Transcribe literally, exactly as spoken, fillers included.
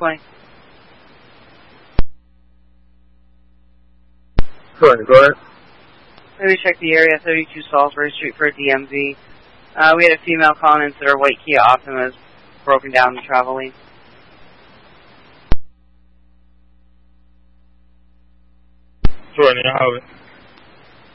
twenty. Go ahead, go ahead. Maybe check the area, thirty-two Salisbury Street for a D M V. Uh, we had a female calling in that her white Kia Optima is broken down in the travel lane. Jordan, I have it.